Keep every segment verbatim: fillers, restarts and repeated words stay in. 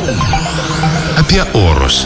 Apie orus.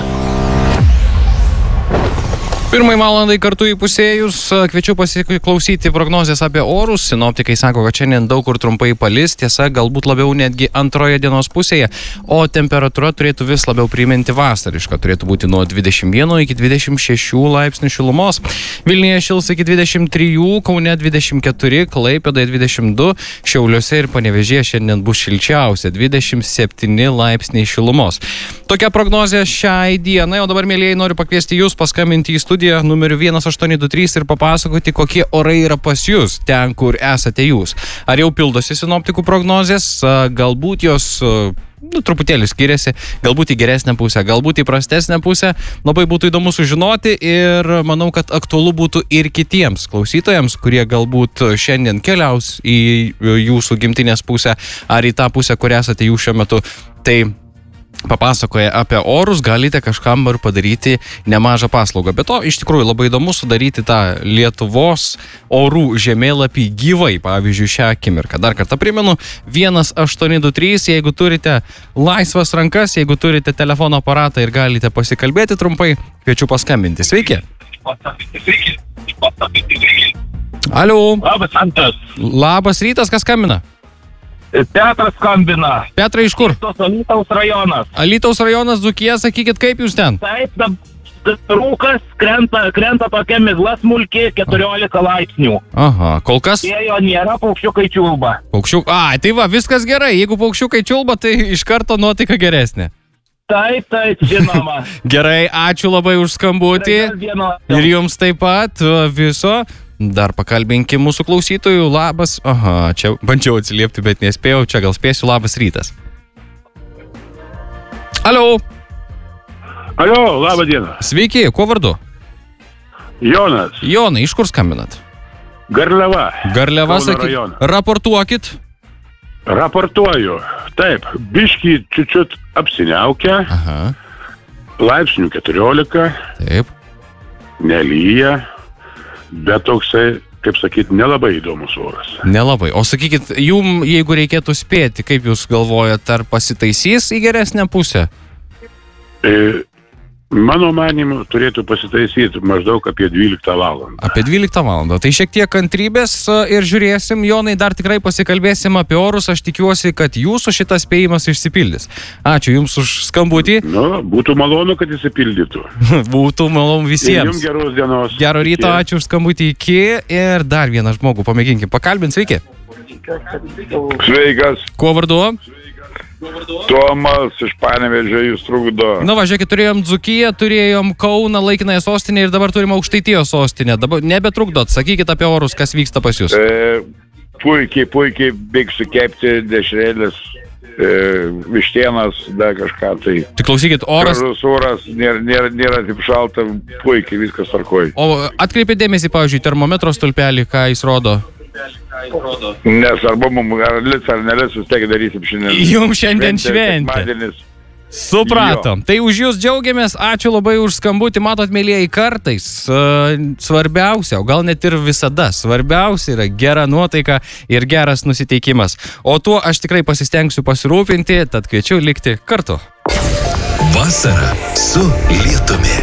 Pirmai valandai kartu įpusėjus, kviečiu pasiklausyti prognozės apie orus. Sinoptikai sako, kad šiandien daug kur trumpai palis, tiesa, galbūt labiau netgi antroje dienos pusėje, o temperatūra turėtų vis labiau priminti vasarišką. Turėtų būti nuo dvidešimt vieno iki dvidešimt šešių laipsnių šilumos. Vilniuje šils iki dvidešimt trijų, Kaune dvidešimt keturi, Klaipėdoje dvidešimt du, Šiauliuose ir Panevėžyje šiandien bus šilčiausia dvidešimt septyni laipsniai šilumos. Tokia prognozė šiai dienai, o dabar, mėlyjei, noriu pakviesti jūs paskambinti į studiją numeriu vienas aštuoni du trys ir papasakoti, kokie orai yra pas jūs, ten, kur esate jūs. Ar jau pildosi sinoptikų prognozės, galbūt jos nu, truputėlį skiriasi, galbūt į geresnę pusę, galbūt į prastesnę pusę. Labai būtų įdomu sužinoti ir manau, kad aktualu būtų ir kitiems klausytojams, kurie galbūt šiandien keliaus į jūsų gimtinės pusę ar į tą pusę, kur esate jūs šiuo metu. Tai papasakoja apie orus, galite kažkam ir padaryti nemažą paslaugą. Be to, iš tikrųjų, labai įdomu sudaryti tą Lietuvos orų žemėlapį gyvai, pavyzdžiui, šią akimirką. Dar kartą primenu, vienas aštuoni du trys, jeigu turite laisvas rankas, jeigu turite telefono aparatą ir galite pasikalbėti trumpai, kviečiu paskambinti. Sveiki. Alio. Labas, Antas. Labas rytas, kas skambina? Petras skambina. Petrai, iš kur? Alytaus rajonas. Alytaus rajonas, Dzūkija, sakykit, kaip jūs ten? Taip, rūkas, krenta, krenta tokia migla smulki, keturiolika laipsnių. Aha, kol kas? Vėjo nėra, paukščiukai čiulba. Paukščiuk... A, tai va, viskas gerai. Jeigu paukščiukai čiulba, tai iš karto nuotaika geresnė. Taip, taip, žinoma. Gerai, ačiū labai už skambutį. Ir jums taip pat viso. Dar pakalbinkim mūsų klausytojų. Labas. Aha, čia bandžiau atsiliepti, bet nespėjau. Čia gal spėsiu. Labas rytas. Alio. Alio, labą dieną. Sveiki, kuo vardu? Jonas. Jonai, iš kur skambinat? Garliava. Garliava, sakykit. Raportuokit. Raportuoju. Taip, biškį čiučiut apsiniaukia. Aha. Laipsnių keturiolika. Taip. Nelyja. Bet toksai, kaip sakyt, nelabai įdomus oras. Nelabai. O sakykit, jum, jeigu reikėtų spėti, kaip jūs galvojat, ar pasitaisys į geresnę pusę? E, mano manimu, turėtų pasitaisyti maždaug apie dvyliktą valandą. Apie dvyliktą valandą. Tai šiek tiek kantrybės ir žiūrėsim. Jonai, dar tikrai pasikalbėsim apie orus. Aš tikiuosi, kad jūsų šitas spėjimas išsipildys. Ačiū jums už skambutį. Nu, būtų malonu, kad išsipildytų. Būtų malonu visiems. Ir jums geros dienos. Gero ryto, iki. Ačiū už skambutį, iki. Ir dar vieną žmogų pamėginkim pakalbint. Sveiki. Sveikas. Kuo vardu? Tomas iš Panevėžio, jūs trukdo. Na, va, žiūrėkit, turėjom Dzūkiją, turėjom Kauną, laikinąją sostinę ir dabar turim Aukštaitijos sostinę. Dabar nebetrukdot, sakykit apie orus, kas vyksta pas jūs. E, puikiai, puikiai, bėgsiu kepti dešrėlis, e, vištienas, dar kažką tai. Tik klausykit, oras... Gražus oras, nėra, nėra, nėra taip šalta, puikiai, viskas tvarkoj. O atkreipė dėmesį, pavyzdžiui, termometro stulpelį, ką jis rodo? Nesvarbu, mums ar lis ar nelis, vis tiek darysim šiandien. Jums šiandien šventė. Supratom. Jo. Tai už jūs džiaugiamės, ačiū labai už skambutį. Matot, mėlyjei, kartais uh, svarbiausia, o gal net ir visada svarbiausia yra gera nuotaika ir geras nusiteikimas. O tuo aš tikrai pasistengsiu pasirūpinti, tad kviečiu likti kartu. Vasara su lietumi.